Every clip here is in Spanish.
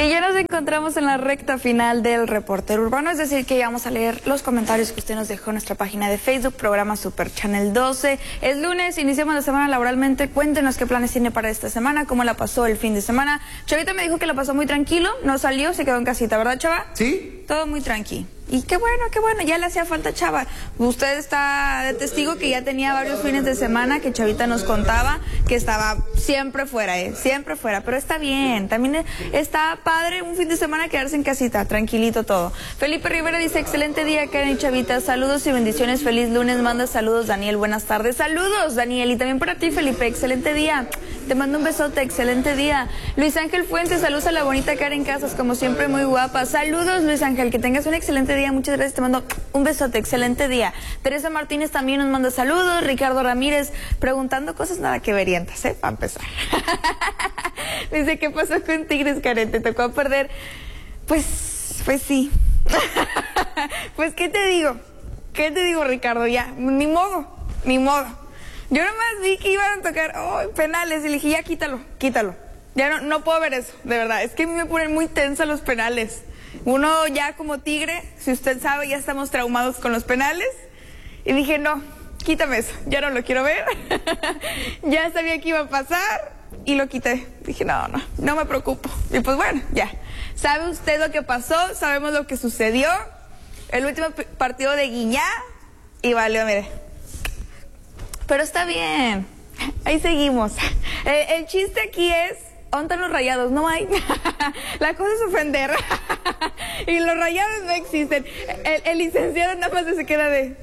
Y ya nos encontramos en la recta final del Reportero Urbano, es decir, que ya vamos a leer los comentarios que usted nos dejó en nuestra página de Facebook, programa Super Channel 12. Es lunes, iniciamos la semana laboralmente. Cuéntenos qué planes tiene para esta semana, cómo la pasó el fin de semana. Chavita me dijo que la pasó muy tranquilo, no salió, se quedó en casita, ¿verdad, Chava? Sí. Todo muy tranqui. Y qué bueno, ya le hacía falta Chava. Usted está de testigo que ya tenía varios fines de semana que Chavita nos contaba que estaba siempre fuera, siempre fuera. Pero está bien, también está padre un fin de semana quedarse en casita, tranquilito todo. Felipe Rivera dice, excelente día, Karen y Chavita, saludos y bendiciones, feliz lunes, manda saludos Daniel, buenas tardes. Saludos Daniel, y también para ti Felipe, excelente día. Te mando un besote, excelente día. Luis Ángel Fuentes, saludos a la bonita Karen Casas, como siempre muy guapa. Saludos Luis Ángel, que tengas un excelente día, muchas gracias, te mando un besote, excelente día. Teresa Martínez también nos manda saludos. Ricardo Ramírez preguntando cosas nada que verientas, para empezar. Dice, ¿qué pasó con Tigres, Karen? ¿Te tocó perder? Pues sí. Pues, ¿qué te digo? Ricardo? Ya, ni modo. Yo nomás vi que iban a tocar penales y le dije, ya quítalo. Ya no puedo ver eso, de verdad. Es que me ponen muy tensa los penales. Uno ya como tigre, si usted sabe, ya estamos traumados con los penales. Y dije, no, quítame eso, ya no lo quiero ver. Ya sabía que iba a pasar y lo quité. Dije, no me preocupo. Y pues bueno, ya. ¿Sabe usted lo que pasó? Sabemos lo que sucedió. El último partido de Guiñá y valió, mire. Pero está bien, ahí seguimos. El chiste aquí es, ¿dónde están los Rayados? No hay. La cosa es ofender. Y los Rayados no existen. El licenciado nada más se queda de...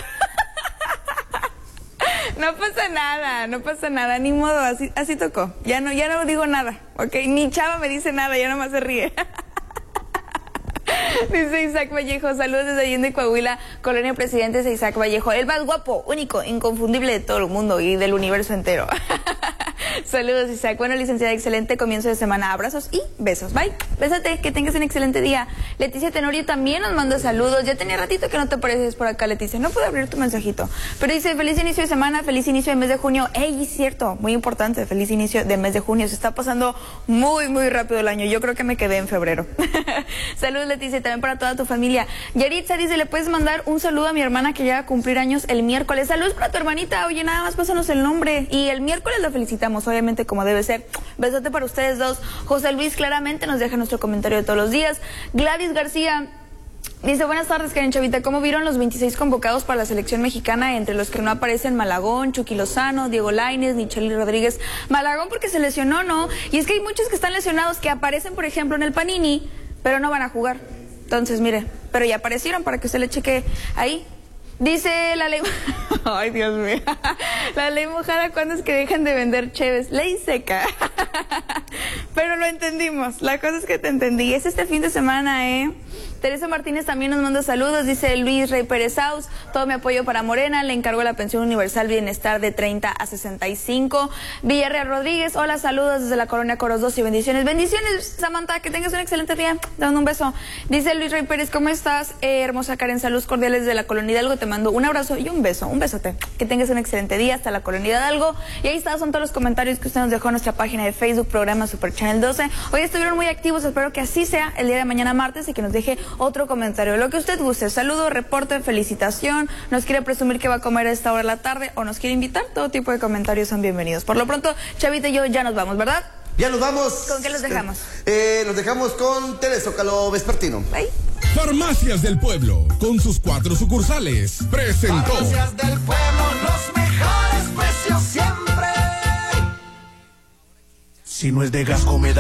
No pasa nada, ni modo, así tocó. Ya no digo nada, ¿ok? Ni Chava me dice nada, ya nomás se ríe. Dice Isaac Vallejo, saludos desde Allende, Coahuila, Colonia Presidentes de Isaac Vallejo, el más guapo, único, inconfundible de todo el mundo y del universo entero. Saludos, Isaac. Bueno, licenciada, excelente comienzo de semana. Abrazos y besos. Bye. Bésate, que tengas un excelente día. Leticia Tenorio también nos manda saludos. Ya tenía ratito que no te apareces por acá, Leticia. No pude abrir tu mensajito. Pero dice, feliz inicio de semana, feliz inicio de mes de junio. ¡Ey, es cierto! Muy importante, feliz inicio de mes de junio. Se está pasando muy, muy rápido el año. Yo creo que me quedé en febrero. Saludos, Leticia, también para toda tu familia. Yaritza dice, ¿le puedes mandar un saludo a mi hermana que llega a cumplir años el miércoles? Saludos para tu hermanita. Oye, nada más pásanos el nombre. Y el miércoles la felicitamos, obviamente, como debe ser. Besote para ustedes dos. José Luis claramente nos deja nuestro comentario de todos los días. Gladys García dice, buenas tardes, Karen, Chavita. ¿Cómo vieron los 26 convocados para la selección mexicana, entre los que no aparecen Malagón, Chucky Lozano, Diego Lainez, Nichely Rodríguez? Malagón porque se lesionó, ¿no? Y es que hay muchos que están lesionados que aparecen, por ejemplo, en el Panini, pero no van a jugar. Entonces, mire, pero ya aparecieron para que usted le cheque ahí. Dice la ley... Ay, Dios mío. La ley mojada, ¿cuándo es que dejan de vender cheves? Ley seca. Pero lo entendimos. La cosa es que te entendí. Es este fin de semana, Teresa Martínez también nos manda saludos. Dice Luis Rey Pérez Saus, todo mi apoyo para Morena. Le encargo la pensión universal bienestar de 30 a 65. Villarreal Rodríguez, hola, saludos desde la Colonia Coros 2 y bendiciones. Bendiciones, Samantha, que tengas un excelente día. Te mando un beso. Dice Luis Rey Pérez, ¿cómo estás? Hermosa Karen, saludos cordiales desde la Colonia Hidalgo. Te mando un abrazo y un beso, un besote. Que tengas un excelente día hasta la Colonia Hidalgo. Y ahí son todos los comentarios que usted nos dejó en nuestra página de Facebook, programa Super Channel 12. Hoy estuvieron muy activos, espero que así sea el día de mañana martes y que nos deje otro comentario, lo que usted guste. Saludo, reporte, felicitación, nos quiere presumir que va a comer a esta hora de la tarde o nos quiere invitar, todo tipo de comentarios son bienvenidos. Por lo pronto, Chavita y yo ya nos vamos, ¿verdad? Ya nos vamos. ¿Con qué los dejamos? Los dejamos con Telezócalo Vespertino. Bye. Farmacias del Pueblo, con sus 4 sucursales, presentó. Farmacias del Pueblo, los mejores precios siempre. Si no es de Gasco, me da